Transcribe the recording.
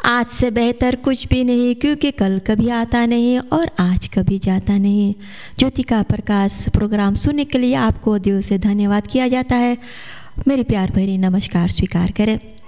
आज से बेहतर कुछ भी नहीं, क्योंकि कल कभी आता नहीं और आज कभी जाता नहीं। ज्योति का प्रकाश प्रोग्राम सुनने के लिए आपको दिल से धन्यवाद किया जाता है। मेरी प्यार भरी नमस्कार स्वीकार करें।